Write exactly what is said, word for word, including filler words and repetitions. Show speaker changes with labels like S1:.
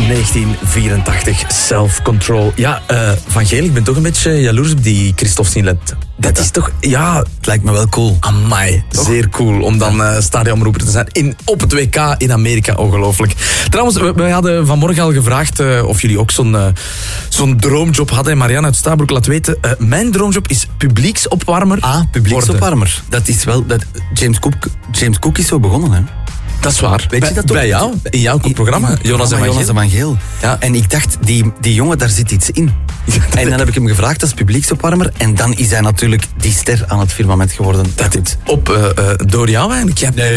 S1: negentien vierentachtig, Self-Control. Ja, uh, Van Geel, ik ben toch een beetje jaloers op die Christophe Silet. Dat is toch, ja...
S2: Het lijkt me wel cool.
S1: Amai, toch? Zeer cool om dan uh, stadionroeper te zijn in, op het W K in Amerika. Ongelooflijk. Trouwens, we, we hadden vanmorgen al gevraagd uh, of jullie ook zo'n, uh, zo'n droomjob hadden. Marianne uit Stabroek laat weten, uh, mijn droomjob is publieksopwarmer.
S2: Ah, publieksopwarmer. Dat is wel... Dat, James Cook, James Cook is zo begonnen, hè?
S1: Dat is waar.
S2: Weet
S1: bij,
S2: je dat toch?
S1: Bij jou, in jouw programma,
S2: in,
S1: Jonas en Van Geel.
S2: Jonas en Van Geel. Ja. En ik dacht, die, die jongen, daar zit iets in. En dan heb ik hem gevraagd als publieksopwarmer. En dan is hij natuurlijk die ster aan het firmament geworden.
S1: Dat is op, uh, uh, door jou eigenlijk. Ja,
S2: nee,